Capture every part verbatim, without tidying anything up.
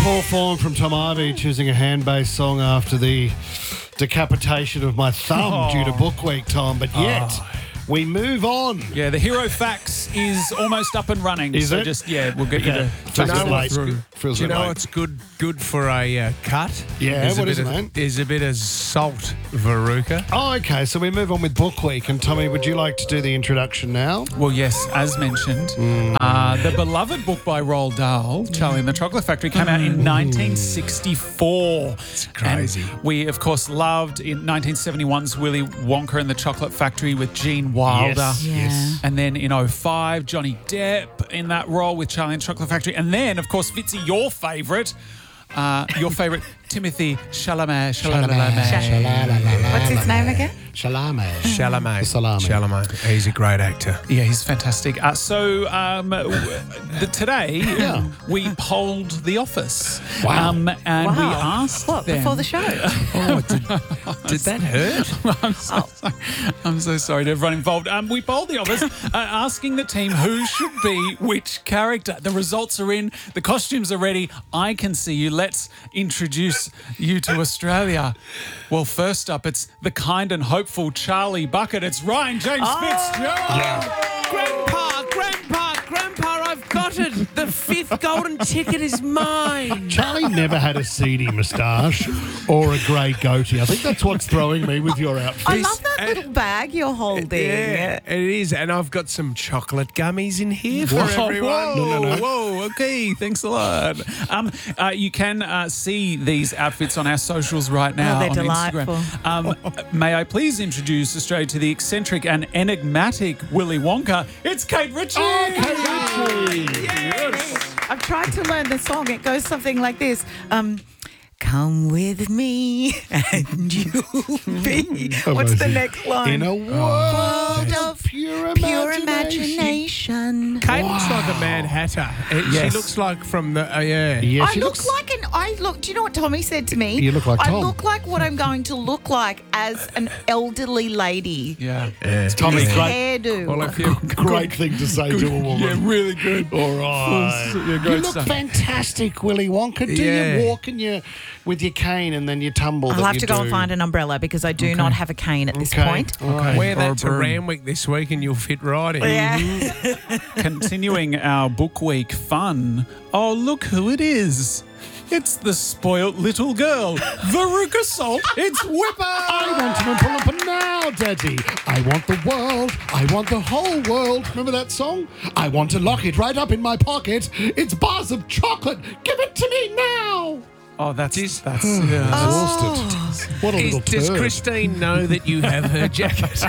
Poor form from Tom Ivey choosing a hand-based song after the decapitation of my thumb oh. due to Book Week, Tom. But yet, oh. we move on. Yeah, the Hero Fax is almost up and running. Is so it? Just yeah, we'll get yeah. you to. Do you know, late. Feels Do you know late. What's good? Good for a uh, cut. Yeah, there's what a is bit it, of, mate? There's a bit of salt, Veruca. Oh, okay. So we move on with Book Week, and Tommy, would you like to do the introduction now? Well, yes, as mentioned, mm. uh, the beloved book by Roald Dahl, Charlie and the Chocolate Factory, came out in nineteen sixty-four. It's crazy. And we, of course, loved in nineteen seventy-one's Willy Wonka and the Chocolate Factory with Gene Wilder. Yes. Yeah. yes. And then in oh five, Johnny Depp in that role with Charlie and the Chocolate Factory. And then, of course, Fitzy, your favourite, uh, your favourite, Timothy Chalamet. Chalamet. Chalamet. What's his name again? Chalamet. Chalamet. Salami. Chalamet. He's a great actor. Yeah, he's fantastic. Uh, so um, w- the, today Yeah. we polled The Office. Wow. Um, and we Wow. asked What, them, before the show? Oh, did, did that hurt? I'm so, sorry. I'm so sorry to everyone involved. Um, we polled The Office, uh, asking the team who should be which character. The results are in. The costumes are ready. I can see you. Let's introduce you to Australia. Well, first up, it's the kind and hopeful Charlie Bucket. It's Ryan James Oh. Fitzgerald. Yeah. Grandpa, Grandpa, Grandpa, I've got it. The fifth golden ticket is mine. Charlie never had a seedy moustache or a grey goatee. I think that's what's throwing me with your outfit. I love that uh, little bag you're holding. Yeah, it is. And I've got some chocolate gummies in here for Whoa, everyone. whoa, No, no, no. whoa, okay, thanks a lot. Um, uh, you can uh, see these outfits on our socials right now Oh, they're on delightful. Instagram. Um, may I please introduce Australia to the eccentric and enigmatic Willy Wonka? It's Kate Ritchie! Oh, Kate Ritchie! Yes! I've tried to learn the song. It goes something like this. Um, Come with me and you'll be. What's the Amazing. next line? In a world World of of pure Pure imagination. imagination. Kate looks like a Mad Hatter. Uh, Yes. She looks like from the, uh, yeah. Yeah, I she look looks like an. I look. Do you know what Tommy said to me? You look like I Tom. look like what I'm going to look like as an elderly lady. Yeah. yeah. Tommy, This great, hairdo. Well, if you great thing to say to a woman. Yeah, really good. All right. Yeah, You great look stuff. fantastic, Willy Wonka. Do Yeah. you walk and you with your cane and then you tumble? I'll that have you to go do? and find an umbrella because I do not have a cane at this Okay. point. All right. wear Or a that to broom. Ramwick this week and you'll fit right in. Yeah. Continuing our book week fun. Oh, look who it is. It's the spoilt little girl, Veruca Salt. It's Whipper. I want an Oompa Loompa now, Daddy. I want the world. I want the whole world. Remember that song? I want to lock it right up in my pocket. It's bars of chocolate. Give it to me now. Oh, that's Does- that's yeah. Exhausted. What a Is, little does turd. Christine know that you have her jacket?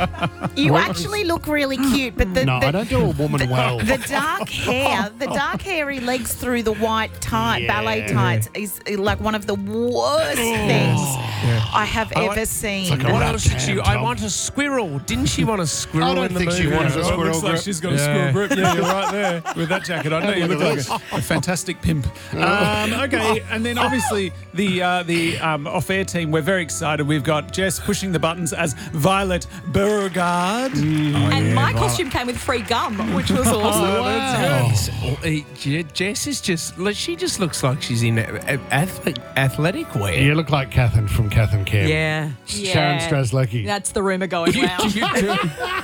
You What? actually look really cute, but the, No, the, I don't do a woman well. the dark hair, the dark hairy legs through the white tight ballet Yeah. tights is like one of the worst things I have I ever like- seen. like a What rat else did she? tam, I Tom. want a squirrel. Didn't she want a squirrel I don't in the think she movie? wanted a Oh, it squirrel looks like grip. she's got a Yeah. squirrel grip. Yeah, you're right there with that jacket. I know you Look look at like this. a, a fantastic pimp. Um, okay, and then obviously the uh, the um, off-air team. We're very excited. We've got Jess pushing the buttons as Violet Beauregard. And my costume came with free gum, which was awesome. Oh, wow. Oh, uh, Je- Jess is just. look, She just looks like she's in a- a- ath- athletic wear. You look like Catherine from Kath and Kim. Yeah. Sharon Yeah. Straslecki. That's the rumour going round. You do.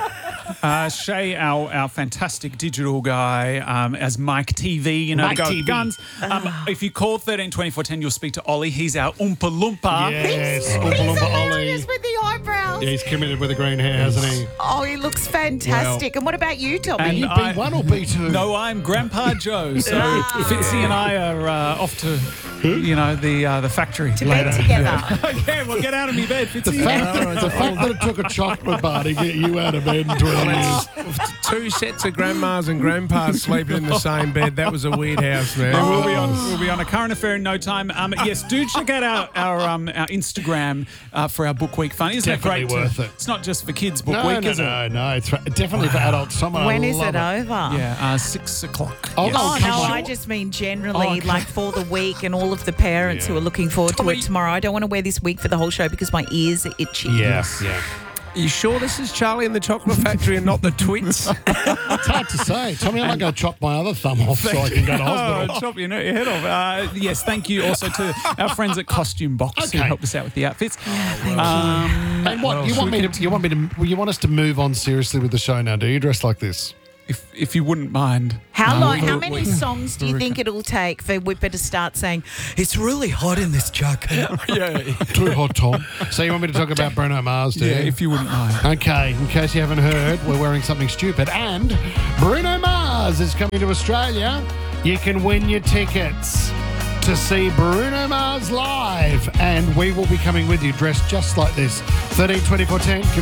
Uh, Shay, our, our fantastic digital guy, um, as Mike T V, you know, Mike the guy T V. with guns. Um, if you call thirteen twenty-four ten, you'll speak to Ollie. He's our Oompa Loompa. Yes, He's Oompa Loompa hilarious Ollie. with the eyebrows. Yeah, he's committed with the green hair, hasn't he? Oh, he looks fantastic. and what about you, Tommy? And You I- B one or B two? No, I'm Grandpa Joe. So Fitzy and I are uh, off to, you know, the uh, the factory to later. bed together. Okay, well, get out of me bed, The Fitzy. fact, the fact that it took a chocolate bar to get you out of bed in twenty years. Two sets of grandmas and grandpas sleeping in the same bed. That was a weird house, man. Yeah, we'll be on. We'll be on a current affair in no time. Um, yes, do check out our our, um, our Instagram uh, for our book week fun. Isn't Definitely it great? to- worth it. It's not just for kids book No, week, no, is it? no, no. It's for- definitely for adults. Someone When I is love it over? Yeah, uh, six o'clock. Oh, Yes. Oh, come no, on. I just mean generally, Oh, okay. like for the week and all of the parents Yeah. who are looking forward to Tommy- it tomorrow. I don't want to wear this wig for the whole show because my ears are itchy. Yeah, yeah. Are you sure this is Charlie and the Chocolate Factory and not the Twits? It's hard to say. Tommy, I might go chop my other thumb off so I can go to hospital. Oh, chop your, your head off. Uh, yes, thank you also to our friends at Costume Box who Okay. helped us out with the outfits. Thank Um, And what well, you should want we me to? continue? You want me to? You want us to move on seriously with the show now? Do you dress like this? If, if you wouldn't mind. How Um, long? How we- many we- songs do you think it'll take for Whipper to start saying, "It's really hot in this jacket"? Yeah, Too hot, Tom. So you want me to talk about Bruno Mars, do yeah, you? if you wouldn't mind. Okay, in case you haven't heard, we're wearing something stupid. And Bruno Mars is coming to Australia. You can win your tickets to see Bruno Mars live. And we will be coming with you dressed just like this. thirteen twenty-four ten.